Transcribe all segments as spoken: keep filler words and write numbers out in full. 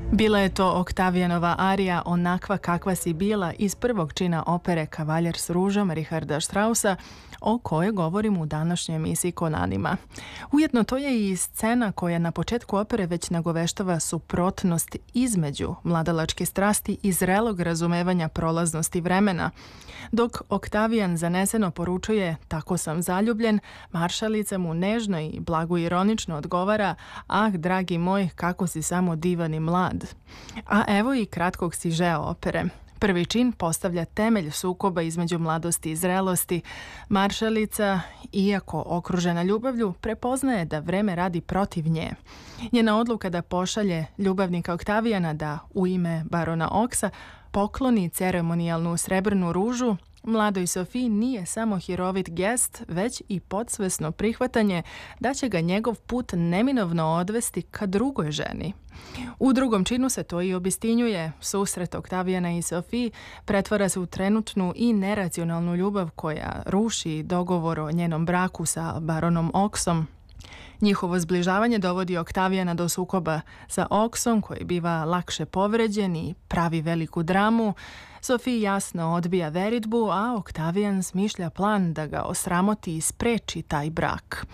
Bila je to Oktavijanova arija Onakva kakva si bila iz prvog čina opere Kavaljer s ružom Richarda Straussa, o kojoj govorim u današnjoj emisiji Konanima. Ujedno to je i scena koja na početku opere već nagoveštava suprotnost između mladalačke strasti i zrelog razumevanja prolaznosti vremena. Dok Oktavijan zaneseno poručuje "tako sam zaljubljen", maršalica mu nežno i blago ironično odgovara "ah, dragi moj, kako si samo divan i mlad". A evo i kratkog sižea opere. Prvi čin postavlja temelj sukoba između mladosti i zrelosti. Maršalica, iako okružena ljubavlju, prepoznaje da vreme radi protiv nje. Njena odluka da pošalje ljubavnika Oktavijana da u ime barona Oksa pokloni ceremonijalnu srebrnu ružu mladoj Sofiji nije samo hirovit gest, već i podsvesno prihvatanje da će ga njegov put neminovno odvesti ka drugoj ženi. U drugom činu se to i obistinjuje. Susret Oktavijana i Sofiji pretvara se u trenutnu i neracionalnu ljubav koja ruši dogovor o njenom braku sa baronom Oksom. Njihovo zbližavanje dovodi Oktavijana do sukoba sa Oksom, koji biva lakše povređen i pravi veliku dramu. Sofiji jasno odbija veritbu, a Oktavijan smišlja plan da ga osramoti i spreči taj brak.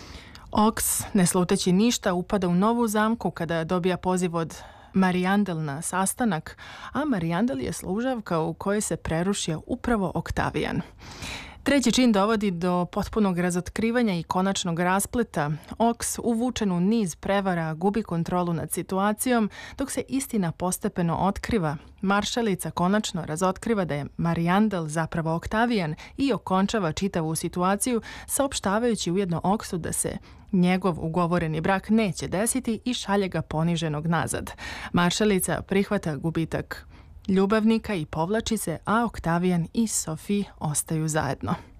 Oks, ne sluteći ništa, upada u novu zamku kada dobija poziv od Marijandel na sastanak, a Marijandel je služavka u kojoj se prerušio upravo Oktavijan. Treći čin dovodi do potpunog razotkrivanja i konačnog raspleta. Oks, uvučen u niz prevara, gubi kontrolu nad situacijom, dok se istina postepeno otkriva. Maršalica konačno razotkriva da je Marijandel zapravo Oktavijan i okončava čitavu situaciju, saopštavajući ujedno Oksu da se njegov ugovoreni brak neće desiti i šalje ga poniženog nazad. Maršalica prihvata gubitak ljubavnika i povlači se, a Oktavijan i Sofiji ostaju zajedno.